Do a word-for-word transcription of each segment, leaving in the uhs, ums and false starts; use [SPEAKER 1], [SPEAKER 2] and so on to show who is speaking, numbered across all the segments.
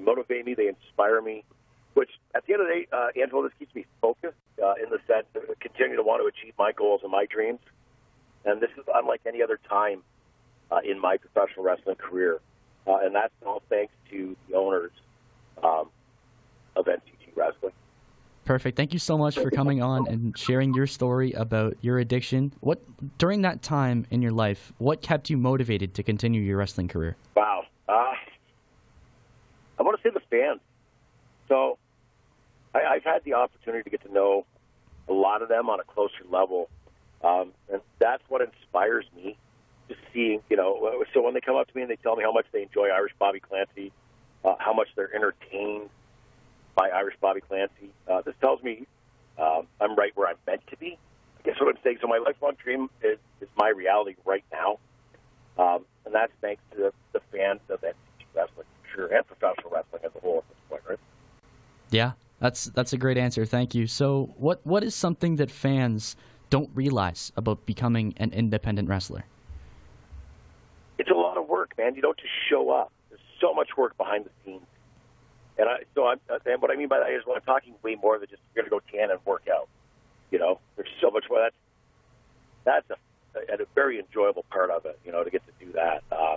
[SPEAKER 1] motivate me, they inspire me, which at the end of the day, uh, Angelo, this keeps me focused uh, in the sense of continuing to want to achieve my goals and my dreams. And this is unlike any other time uh, in my professional wrestling career. Uh, and that's all thanks to the owners um, of N C G Wrestling.
[SPEAKER 2] Perfect. Thank you so much for coming on and sharing your story about your addiction. What during that time in your life, what kept you motivated to continue your wrestling career?
[SPEAKER 1] Wow. Uh, I want to say the fans. So I, I've had the opportunity to get to know a lot of them on a closer level, um, and that's what inspires me. Just seeing, you know, so when they come up to me and they tell me how much they enjoy Irish Bobby Clancy, uh, how much they're entertained by Irish Bobby Clancy, uh, this tells me um, I'm right where I'm meant to be. I guess what I'm saying. So my lifelong dream is, is my reality right now, um, and that's thanks to the, the fans of N C G Wrestling, for sure, and professional wrestling as a whole at this point, right?
[SPEAKER 2] Yeah, that's that's a great answer. Thank you. So what what is something that fans don't realize about becoming an independent wrestler?
[SPEAKER 1] It's a lot of work, man. You don't just show up. There's so much work behind the scenes. And I, so I'm, and what I mean by that is when I'm talking way more than just you're going to go tan and work out. You know, there's so much more. That's, that's a, a, a very enjoyable part of it, you know, to get to do that. Uh,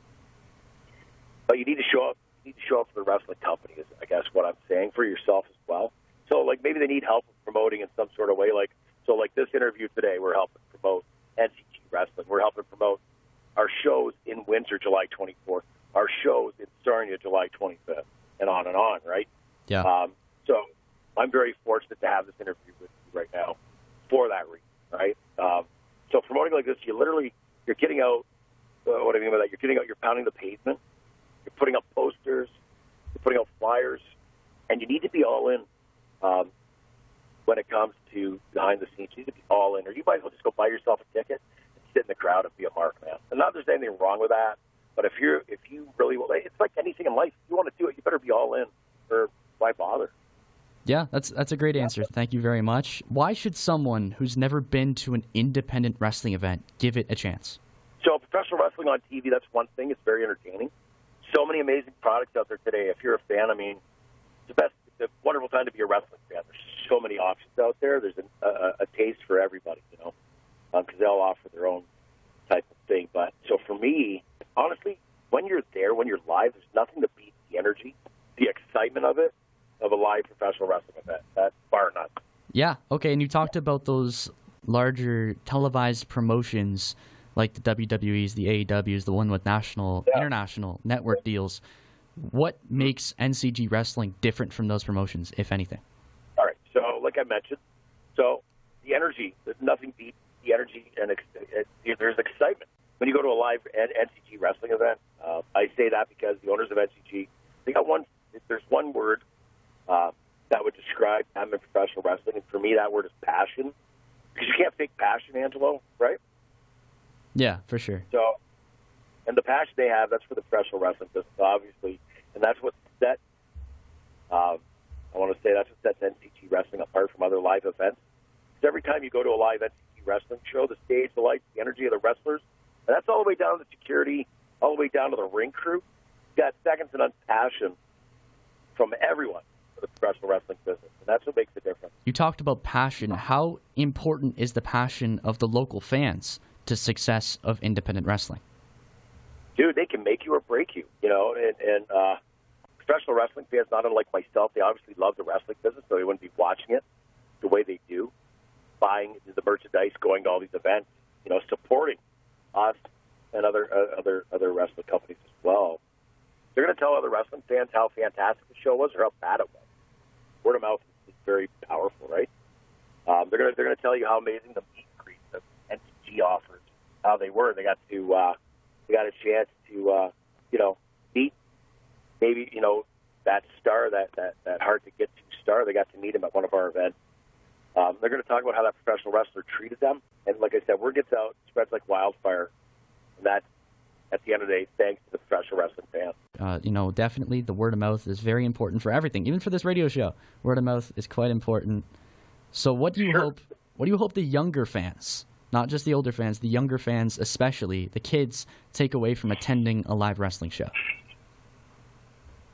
[SPEAKER 1] but you need to show up. You need to show up for the wrestling company, is I guess what I'm saying, for yourself as well. So, like, maybe they need help with promoting in some sort of way. Like, so, like this interview today, we're helping promote N C G Wrestling. We're helping promote our shows in Windsor, July twenty-fourth. Our shows in Sarnia, July twenty-fifth. And on and on, right?
[SPEAKER 2] Yeah.
[SPEAKER 1] Um, so I'm very fortunate to have this interview with you right now for that reason, right? Um, so promoting like this, you literally, you're getting out, uh, what I mean by that, you're getting out, you're pounding the pavement, you're putting up posters, you're putting out flyers, and you need to be all in um, when it comes to behind the scenes. You need to be all in, or you might as well just go buy yourself a ticket and sit in the crowd and be a mark man. And not that there's anything wrong with that. But if you're, if you really, it's like anything in life. If you want to do it, you better be all in, or why bother?
[SPEAKER 2] Yeah, that's that's a great answer. Thank you very much. Why should someone who's never been to an independent wrestling event give it a chance?
[SPEAKER 1] So professional wrestling on T V, that's one thing. It's very entertaining. So many amazing products out there today. If you're a fan, I mean, it's the best. It's a wonderful time to be a wrestling fan. There's so many options out there. There's a, a, a taste for everybody, you know, because um, they all offer their own type of thing. But so for me, honestly, when you're there, when you're live, there's nothing to beat the energy, the excitement of it, of a live professional wrestling event. That's bar none.
[SPEAKER 2] Yeah, okay, and you talked about those larger televised promotions like the W W Es, the A E Ws, the one with national, yeah. international network deals. What makes N C G Wrestling different from those promotions, if anything?
[SPEAKER 1] All right, so like I mentioned, so the energy, there's nothing beats the energy, and it, it, it, there's excitement. When you go to a live N C G wrestling event, uh, I say that because the owners of N C G, they got one. There's one word uh, that would describe them in professional wrestling, and for me, that word is passion. Because you can't fake passion, Angelo, right?
[SPEAKER 2] Yeah, for sure.
[SPEAKER 1] So, and the passion they have, that's for the professional wrestling business, obviously, and that's what set. Um, I want to say that's what sets N C G wrestling apart from other live events. Because every time you go to a live N C G wrestling show, the stage, the lights, the energy of the wrestlers. And that's all the way down to the security, all the way down to the ring crew. You got seconds and passion from everyone for the professional wrestling business, and that's what makes the difference.
[SPEAKER 2] You talked about passion. How important is the passion of the local fans to success of independent wrestling?
[SPEAKER 1] Dude, they can make you or break you, you know, and, and uh, professional wrestling fans, not unlike myself, they obviously love the wrestling business, so they wouldn't be watching it the way they do, buying the merchandise, going to all these events, you know, supporting us and other uh, other other wrestling companies as well. They're going to tell other wrestling fans how fantastic the show was or how bad it was. Word of mouth is very powerful, right? Um, they're going to they're going to tell you how amazing the meet and greet that N C G offers, how they were. They got to uh, they got a chance to uh, you know meet maybe you know that star that that that hard to get to star. They got to meet him at one of our events. Um, they're going to talk about how that professional wrestler treated them. And like I said, word gets out, spreads like wildfire. And that's, at the end of the day, thanks to the professional wrestling fans.
[SPEAKER 2] Uh, you know, definitely the word of mouth is very important for everything, even for this radio show. Word of mouth is quite important. So what do you
[SPEAKER 1] Sure.
[SPEAKER 2] hope, what do you hope the younger fans, not just the older fans, the younger fans especially, the kids, take away from attending a live wrestling show?
[SPEAKER 1] Well, I want to say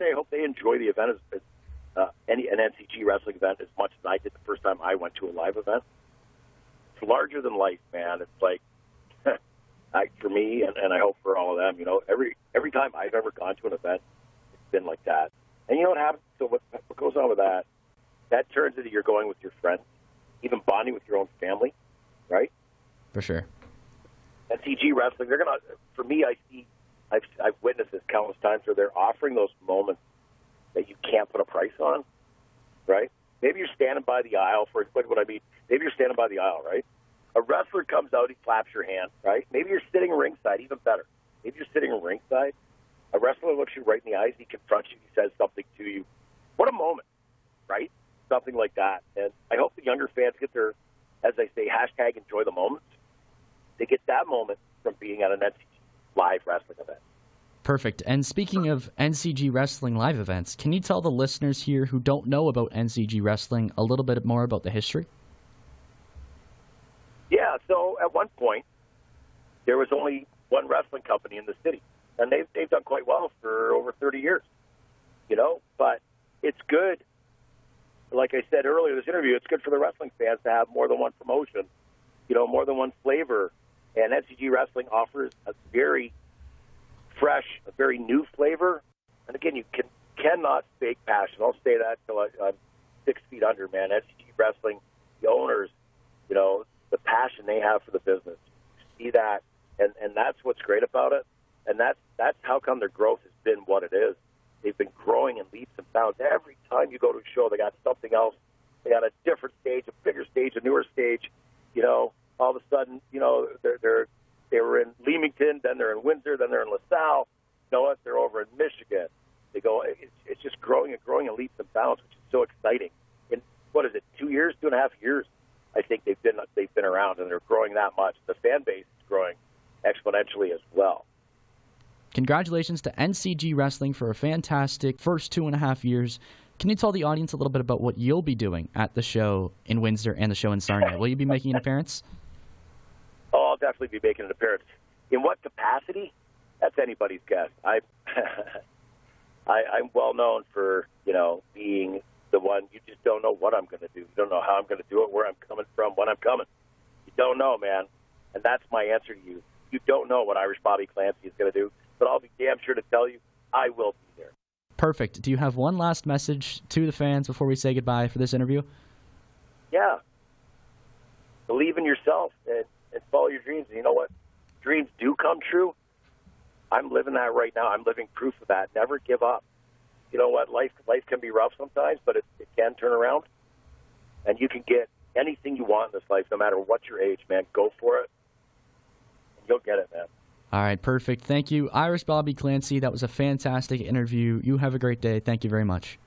[SPEAKER 1] say I hope they enjoy the event as, as uh, any an N C G wrestling event as much as I did the first time I went to a live event. It's larger than life, man. It's like, I, for me, and, and I hope for all of them, you know, every every time I've ever gone to an event, it's been like that. And you know what happens? So what, what goes on with that? That turns into you're going with your friends, even bonding with your own family, right?
[SPEAKER 2] For sure.
[SPEAKER 1] N C G wrestling, they're gonna. For me, I see, I've I've witnessed this countless times where they're offering those moments that you can't put a price on, right? Maybe you're standing by the aisle for what, what I mean. Maybe you're standing by the aisle, right? A wrestler comes out, he claps your hand, right? Maybe you're sitting ringside, even better. Maybe you're sitting ringside. A wrestler looks you right in the eyes, he confronts you, he says something to you. What a moment, right? Something like that. And I hope the younger fans get their, as they say, hashtag enjoy the moments. They get that moment from being at an N C G live wrestling event.
[SPEAKER 2] Perfect. And speaking of N C G wrestling live events, can you tell the listeners here who don't know about N C G wrestling a little bit more about the history?
[SPEAKER 1] Yeah, so at one point, there was only one wrestling company in the city, and they've, they've done quite well for over thirty years, you know, but it's good. Like I said earlier in this interview, it's good for the wrestling fans to have more than one promotion, you know, more than one flavor, and N C G Wrestling offers a very fresh, a very new flavor, and again, you can, cannot fake passion. I'll say that till I, I'm six feet under, man. N C G Wrestling, the owners, you know, the passion they have for the business. You see that, and, and that's what's great about it. And that's, that's how come their growth has been what it is. They've been growing in leaps and bounds. Every time you go to a show, they got something else. They got a different stage, a bigger stage, a newer stage. You know, all of a sudden, you know, they're, they're, they were in Leamington, then they're in Windsor, then they're in LaSalle. You know what? They're over in Michigan. They go, it's, it's just growing and growing in leaps and bounds, which is so exciting. In, what is it, two years, two and a half years? I think they've been they've been around, and they're growing that much. The fan base is growing exponentially as well.
[SPEAKER 2] Congratulations to N C G Wrestling for a fantastic first two and a half years. Can you tell the audience a little bit about what you'll be doing at the show in Windsor and the show in Sarnia? Will you be making an appearance?
[SPEAKER 1] Oh, I'll definitely be making an appearance. In what capacity? That's anybody's guess. I, I I'm well known for, you know, being the one. You just don't know what I'm going to do. You don't know how I'm going to do it, where I'm coming from, when I'm coming. You don't know, man. And that's my answer to you. You don't know what Irish Bobby Clancy is going to do, but I'll be damn sure to tell you I will be there.
[SPEAKER 2] Perfect. Do you have one last message to the fans before we say goodbye for this interview?
[SPEAKER 1] Yeah. Believe in yourself and, and follow your dreams. And you know what? Dreams do come true. I'm living that right now. I'm living proof of that. Never give up. You know what? Life life can be rough sometimes, but it, it can turn around. And you can get anything you want in this life, no matter what your age, man. Go for it. And you'll get it, man.
[SPEAKER 2] All right, perfect. Thank you, Irish Bobby Clancy. That was a fantastic interview. You have a great day. Thank you very much.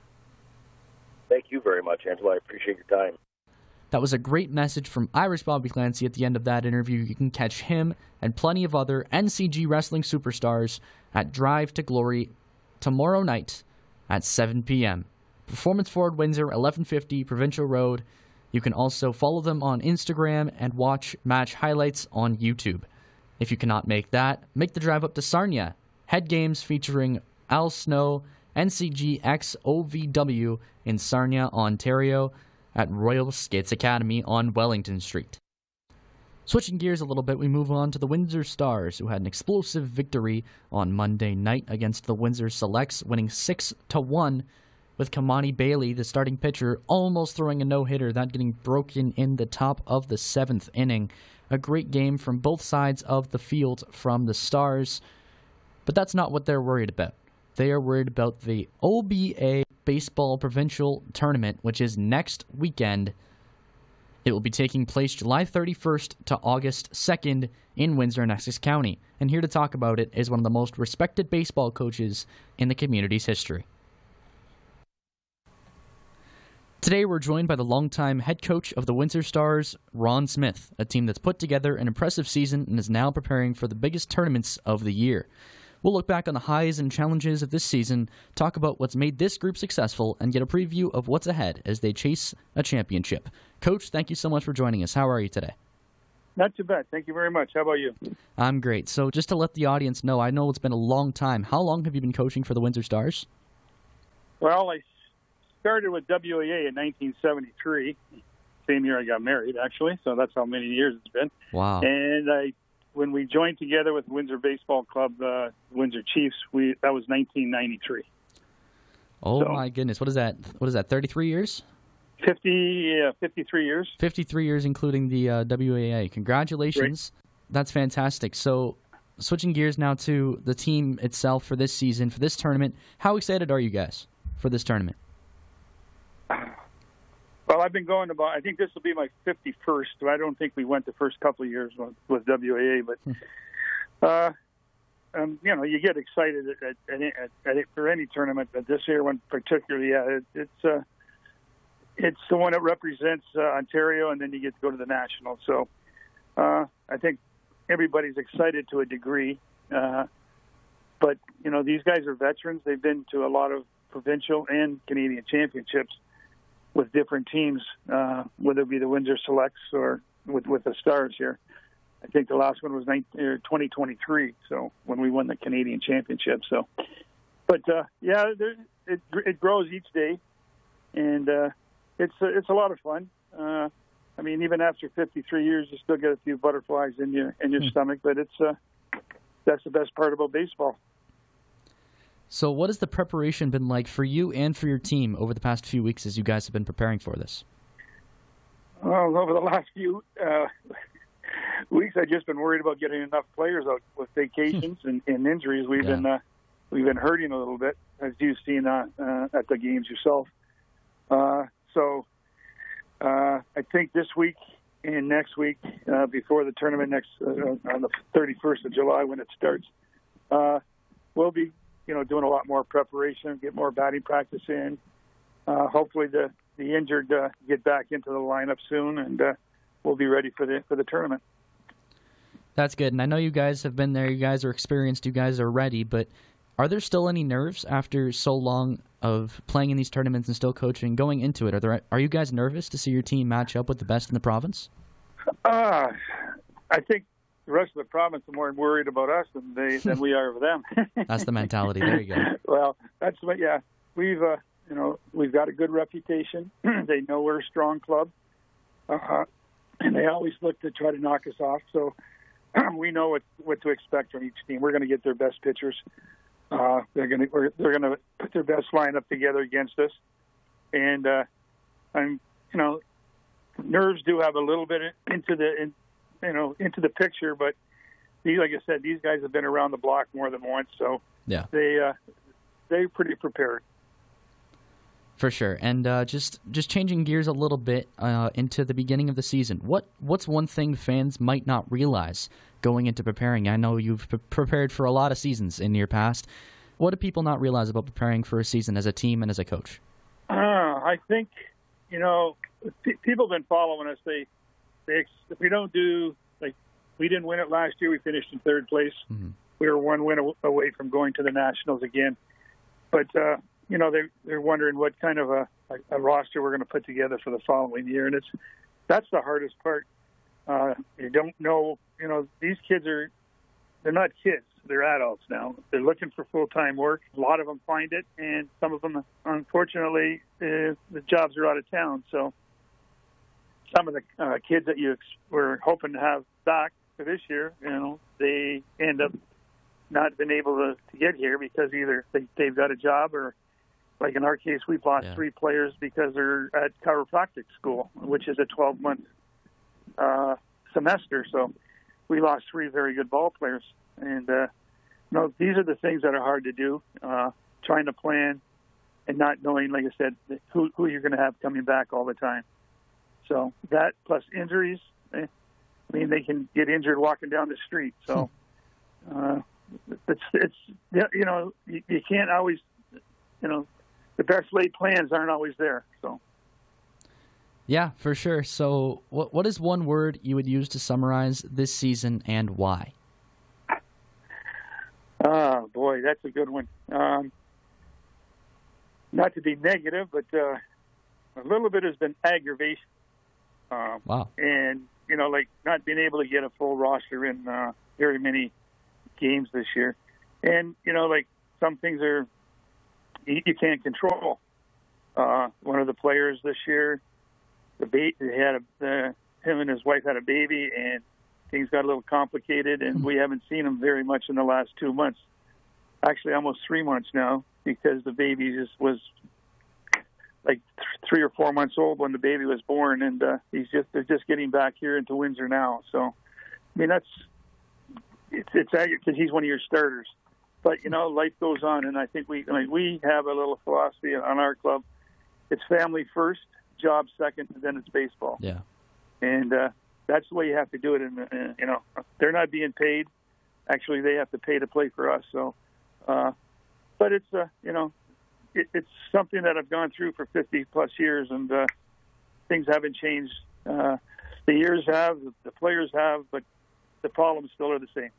[SPEAKER 1] Thank you very much, Angelo. I appreciate your time.
[SPEAKER 2] That was a great message from Irish Bobby Clancy at the end of that interview. You can catch him and plenty of other N C G wrestling superstars at Drive to Glory tomorrow night at seven p.m. Performance Forward Windsor, eleven fifty Provincial Road. You can also follow them on Instagram and watch match highlights on YouTube. If you cannot make that, make the drive up to Sarnia. Head games featuring Al Snow, N C G X O V W in Sarnia, Ontario, at Royal Skates Academy on Wellington Street. Switching gears a little bit, we move on to the Windsor Stars, who had an explosive victory on Monday night against the Windsor Selects, winning six to one, with Kamani Bailey, the starting pitcher, almost throwing a no-hitter, that getting broken in the top of the seventh inning. A great game from both sides of the field from the Stars, but that's not what they're worried about. They are worried about the O B A Baseball Provincial Tournament, which is next weekend. It will be taking place July thirty-first to August second in Windsor and Essex County. And here to talk about it is one of the most respected baseball coaches in the community's history. Today we're joined by the longtime head coach of the Windsor Stars, Ron Smith, a team that's put together an impressive season and is now preparing for the biggest tournaments of the year. We'll look back on the highs and challenges of this season, talk about what's made this group successful, and get a preview of what's ahead as they chase a championship. Coach, thank you so much for joining us. How are you today?
[SPEAKER 3] Not too bad. Thank you very much. How about you?
[SPEAKER 2] I'm great. So just to let the audience know, I know it's been a long time. How long have you been coaching for the Windsor Stars?
[SPEAKER 3] Well, I started with W A A in nineteen seventy-three. Same year I got married, actually. So that's how many years it's been.
[SPEAKER 2] Wow.
[SPEAKER 3] And I, when we joined together with Windsor Baseball Club, uh, Windsor Chiefs, we that was nineteen ninety-three.
[SPEAKER 2] Oh,
[SPEAKER 3] so,
[SPEAKER 2] my goodness. What is that? What is that, thirty-three years?
[SPEAKER 3] fifty, yeah, fifty-three years.
[SPEAKER 2] fifty-three years, including the uh, W A A. Congratulations. Great. That's fantastic. So, switching gears now to the team itself for this season, for this tournament, how excited are you guys for this tournament?
[SPEAKER 3] Well, I've been going about, I think this will be my fifty-first. I don't think we went the first couple of years with, with W A A, but, uh, um, you know, you get excited at, at, at, at it for any tournament, but this year one particularly, yeah, it, it's uh, it's the one that represents uh, Ontario, and then you get to go to the National. So uh, I think everybody's excited to a degree. Uh, but, you know, these guys are veterans. They've been to a lot of provincial and Canadian championships with different teams, uh, whether it be the Windsor Selects or with, with the Stars here. I think the last one was twenty twenty-three, so when we won the Canadian Championship. So, but uh, yeah, there, it it grows each day, and uh, it's uh, it's a lot of fun. Uh, I mean, even after fifty-three years, you still get a few butterflies in your in your mm. stomach. But it's uh, that's the best part about baseball.
[SPEAKER 2] So, what has the preparation been like for you and for your team over the past few weeks as you guys have been preparing for this?
[SPEAKER 3] Well, over the last few uh, weeks, I've just been worried about getting enough players out with vacations and, and injuries. We've yeah. been uh, we've been hurting a little bit, as you've seen uh, uh, at the games yourself. Uh, so, uh, I think this week and next week, uh, before the tournament next uh, on the thirty-first of July when it starts, uh, we'll be. You know, doing a lot more preparation, get more batting practice in. Uh, hopefully, the the injured uh, get back into the lineup soon, and uh, we'll be ready for the for the tournament.
[SPEAKER 2] That's good, and I know you guys have been there. You guys are experienced. You guys are ready. But are there still any nerves after so long of playing in these tournaments and still coaching, going into it? Are there are you guys nervous to see your team match up with the best in the province?
[SPEAKER 3] Uh, I think. The rest of the province are more worried about us than they than we are of them.
[SPEAKER 2] That's the mentality. There you go.
[SPEAKER 3] Well, that's what. Yeah, we've uh, you know we've got a good reputation. They know we're a strong club, uh, and they always look to try to knock us off. So we know what what to expect from each team. We're going to get their best pitchers. Uh, they're going to they're going to put their best lineup together against us, and uh, I'm you know nerves do have a little bit into the. In, you know, into the picture, but these, like I said, these guys have been around the block more than once, so
[SPEAKER 2] yeah,
[SPEAKER 3] they uh, they're pretty prepared.
[SPEAKER 2] For sure. And uh, just just changing gears a little bit uh, into the beginning of the season, what what's one thing fans might not realize going into preparing? I know you've pre- prepared for a lot of seasons in your past. What do people not realize about preparing for a season as a team and as a coach?
[SPEAKER 3] Uh, I think, you know, p- people have been following us. They If we don't do, like, we didn't win it last year. We finished in third place. Mm-hmm. We were one win away from going to the Nationals again. But, uh, you know, they're, they're wondering what kind of a, a, a roster we're going to put together for the following year. And it's that's the hardest part. Uh, you don't know, you know, these kids are, they're not kids. They're adults now. They're looking for full-time work. A lot of them find it, and some of them, unfortunately, uh, the jobs are out of town. So, some of the uh, kids that you ex- were hoping to have back for this year, you know, they end up not being able to, to get here because either they, they've got a job or, like in our case, we've lost yeah. three players because they're at chiropractic school, which is a twelve-month uh, semester. So we lost three very good ball players. And, uh, you know, these are the things that are hard to do, uh, trying to plan and not knowing, like I said, who, who you're going to have coming back all the time. So that plus injuries, I mean, they can get injured walking down the street. So uh, it's, it's you know, you, you can't always, you know, the best laid plans aren't always there. So.
[SPEAKER 2] Yeah, for sure. So what what is one word you would use to summarize this season and why?
[SPEAKER 3] Oh, boy, that's a good one. Um, not to be negative, but uh, a little bit has been aggravation. Um,
[SPEAKER 2] wow.
[SPEAKER 3] And, you know, like not being able to get a full roster in uh, very many games this year. And, you know, like some things are you, you can't control. Uh, one of the players this year, the ba- they had a, uh, him and his wife had a baby, and things got a little complicated, and we haven't seen him very much in the last two months. Actually, almost three months now, because the baby just was like th- three or four months old when the baby was born, and uh, he's just they're just getting back here into Windsor now. So, I mean, that's it's it's because he's one of your starters. But you know, life goes on, and I think we I mean, we have a little philosophy on our club. It's family first, job second, and then it's baseball.
[SPEAKER 2] Yeah,
[SPEAKER 3] and uh, that's the way you have to do it. And uh, you know, they're not being paid. Actually, they have to pay to play for us. So, uh, but it's uh, you know. It, it's something that I've gone through for fifty plus years, and uh, things haven't changed. Uh, the years have, the players have, but the problems still are the same.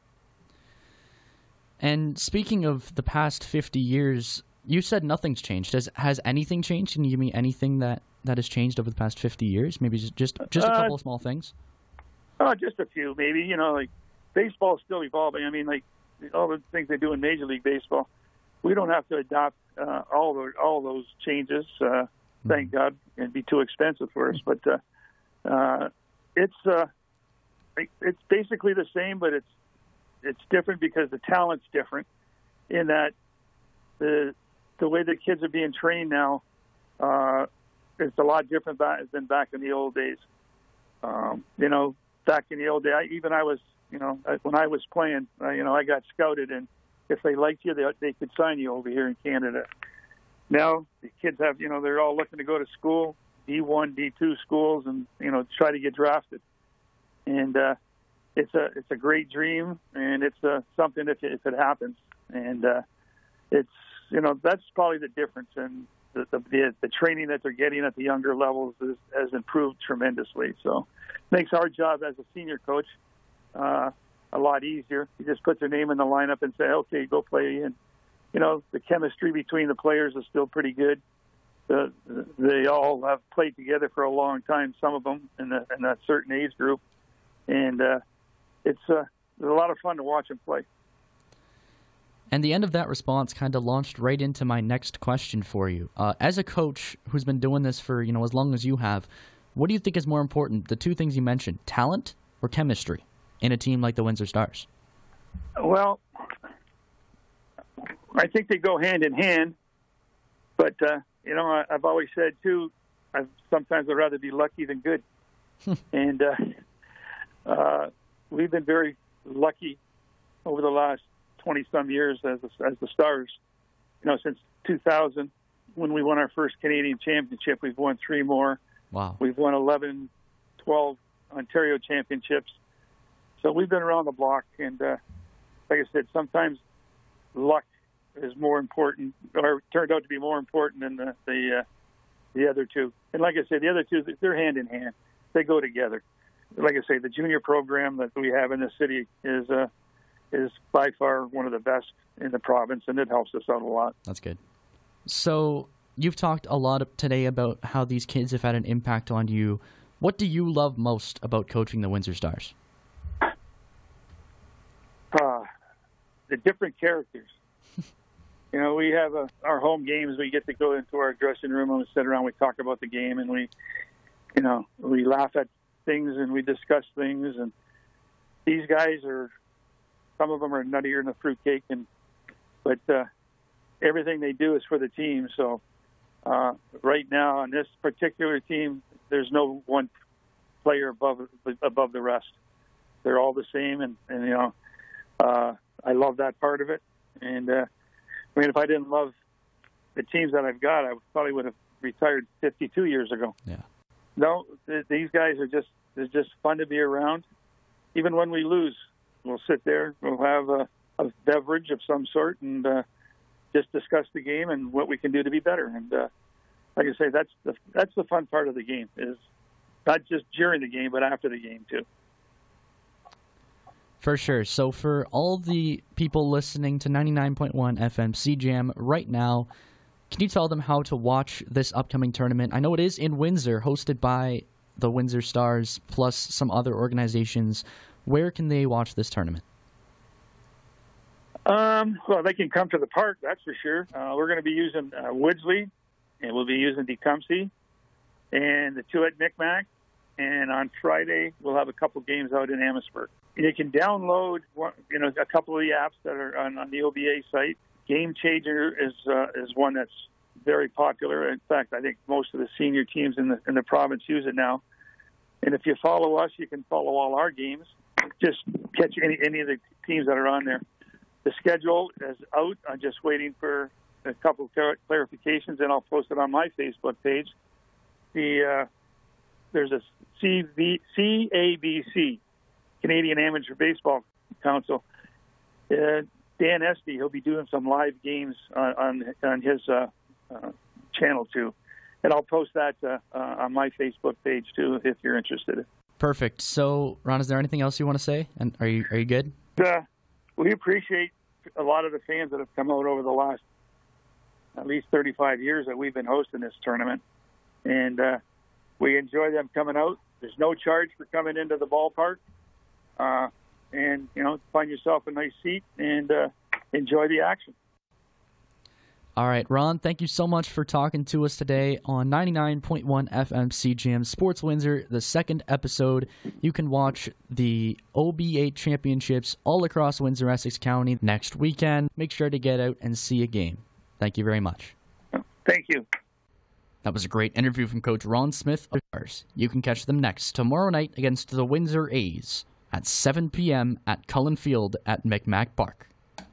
[SPEAKER 2] And speaking of the past fifty years, you said nothing's changed. Has has anything changed? Can you give me anything that, that has changed over the past fifty years? Maybe just just, just a couple uh, of small things.
[SPEAKER 3] Oh, just a few, maybe. You know, like baseball's still evolving. I mean, like all the things they do in Major League Baseball, we don't have to adopt uh, all those all those changes. Uh, thank God, it'd be too expensive for us. But uh, uh, it's uh, it's basically the same, but it's it's different because the talent's different. In that the the way the kids are being trained now, uh, it's a lot different back, than back in the old days. Um, you know, back in the old days, I, even I was, you know, when I was playing, uh, you know, I got scouted, and if they liked you, they, they could sign you over here in Canada. Now the kids have, you know, they're all looking to go to school, D one, D two schools, and you know, try to get drafted. And uh, it's a it's a great dream, and it's uh, something if it, if it happens. And uh, it's you know that's probably the difference. And the, the the training that they're getting at the younger levels is, has improved tremendously. So it makes our job as a senior coach uh, a lot easier. You just put their name in the lineup and say, okay, go play. And you know the chemistry between the players is still pretty good. The, they all have played together for a long time. Some of them in, the, in a certain age group. And uh, it's, uh, it's a lot of fun to watch him play.
[SPEAKER 2] And the end of that response kind of launched right into my next question for you. Uh, as a coach who's been doing this for you know as long as you have, what do you think is more important? The two things you mentioned, talent or chemistry, in a team like the Windsor Stars?
[SPEAKER 3] Well, I think they go hand in hand. But uh, you know, I, I've always said too, I've, sometimes I'd rather be lucky than good. and uh, Uh, we've been very lucky over the last twenty-some years as the, as the Stars. You know, since two thousand, when we won our first Canadian championship, we've won three more.
[SPEAKER 2] Wow.
[SPEAKER 3] We've won eleven, twelve Ontario championships. So we've been around the block. And uh, like I said, sometimes luck is more important, or turned out to be more important than the the, uh, the other two. And like I said, the other two, they're hand in hand. They go together. Like I say, the junior program that we have in the city is uh, is by far one of the best in the province, and it helps us out a lot.
[SPEAKER 2] That's good. So you've talked a lot today about how these kids have had an impact on you. What do you love most about coaching the Windsor Stars?
[SPEAKER 3] Uh, the different characters. You know, we have a, our home games. We get to go into our dressing room and we sit around. We talk about the game, and we, you know, we laugh at things and we discuss things. And these guys are, some of them are nuttier than a fruitcake, and but uh, everything they do is for the team. So uh, right now on this particular team, there's no one player above above the rest. They're all the same, and, and you know, uh, I love that part of it. And uh, I mean, if I didn't love the teams that I've got, I probably would have retired fifty-two years ago.
[SPEAKER 2] Yeah.
[SPEAKER 3] No, th- these guys are just, it's just fun to be around. Even when we lose, we'll sit there, we'll have a, a beverage of some sort and uh, just discuss the game and what we can do to be better. And uh, like I say, that's the, that's the fun part of the game, is not just during the game, but after the game too.
[SPEAKER 2] For sure. So for all the people listening to ninety-nine point one F M C Jam right now, can you tell them how to watch this upcoming tournament? I know it is in Windsor, hosted by the Windsor Stars, plus some other organizations. Where can they watch this tournament?
[SPEAKER 3] Uh, Um, well, they can come to the park, that's for sure. Uh, we're going to be using uh, Woodsley, and we'll be using Tecumseh, and the two at Micmac. And on Friday, we'll have a couple games out in Amherstburg. You can download, you know, a couple of the apps that are on, on the O B A site. Game Changer is uh, is one that's very popular. In fact, I think most of the senior teams in the in the province use it now. And if you follow us, you can follow all our games. Just catch any any of the teams that are on there. The schedule is out. I'm just waiting for a couple of clar- clarifications, and I'll post it on my Facebook page. The uh, there's a C A B C, Canadian Amateur Baseball Council. Uh, Dan Esty, he'll be doing some live games on on, on his uh, uh, channel too, and I'll post that uh, uh, on my Facebook page too if you're interested.
[SPEAKER 2] Perfect. So, Ron, is there anything else you want to say? And are you are you good?
[SPEAKER 3] Uh, we appreciate a lot of the fans that have come out over the last at least thirty-five years that we've been hosting this tournament, and uh, we enjoy them coming out. There's no charge for coming into the ballpark. Uh, and, you know, find yourself a nice seat and uh, enjoy the action.
[SPEAKER 2] All right, Ron, thank you so much for talking to us today on ninety-nine point one F M C J M Sports Windsor, the second episode. You can watch the O B A championships all across Windsor-Essex County next weekend. Make sure to get out and see a game. Thank you very much.
[SPEAKER 3] Thank you.
[SPEAKER 2] That was a great interview from Coach Ron Smith of ours. You can catch them next tomorrow night against the Windsor A's at seven p.m. at Cullen Field at Micmac Park.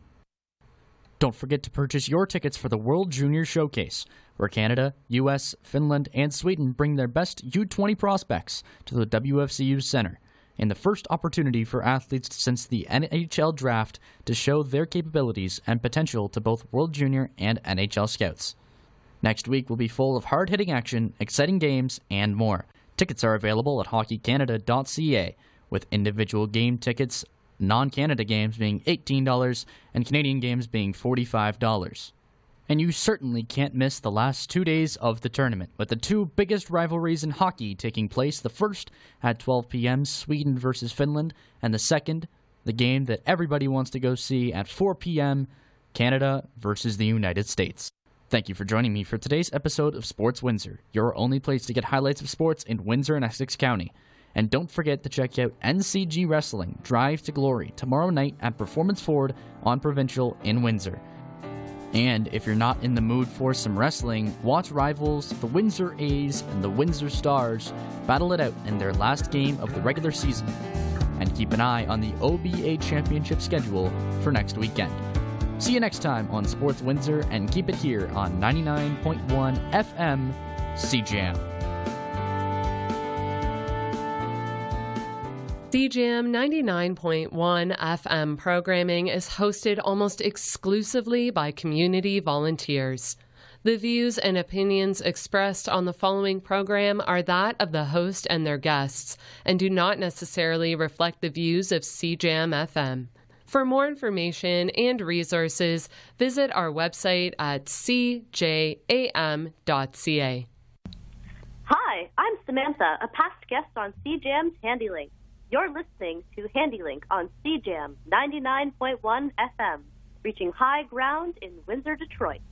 [SPEAKER 2] Don't forget to purchase your tickets for the World Junior Showcase, where Canada, U S, Finland, and Sweden bring their best U twenty prospects to the W F C U Center, and the first opportunity for athletes since the N H L draft to show their capabilities and potential to both World Junior and N H L scouts. Next week will be full of hard-hitting action, exciting games, and more. Tickets are available at hockey canada dot c a, with individual game tickets, non-Canada games being eighteen dollars, and Canadian games being forty-five dollars. And you certainly can't miss the last two days of the tournament, with the two biggest rivalries in hockey taking place. The first at twelve p.m., Sweden versus Finland, and the second, the game that everybody wants to go see at four p.m., Canada versus the United States. Thank you for joining me for today's episode of Sports Windsor, your only place to get highlights of sports in Windsor and Essex County. And don't forget to check out N C G Wrestling Drive to Glory tomorrow night at Performance Ford on Provincial in Windsor. And if you're not in the mood for some wrestling, watch rivals the Windsor A's and the Windsor Stars battle it out in their last game of the regular season. And keep an eye on the O B A Championship schedule for next weekend. See you next time on Sports Windsor, and keep it here on ninety-nine point one F M C J M.
[SPEAKER 4] C J M ninety-nine point one F M programming is hosted almost exclusively by community volunteers. The views and opinions expressed on the following program are that of the host and their guests, and do not necessarily reflect the views of C J M F M. For more information and resources, visit our website at c j a m dot c a.
[SPEAKER 5] Hi, I'm Samantha, a past guest on C J M's HandyLink. You're listening to HandyLink on C J M ninety-nine point one F M, reaching high ground in Windsor, Detroit.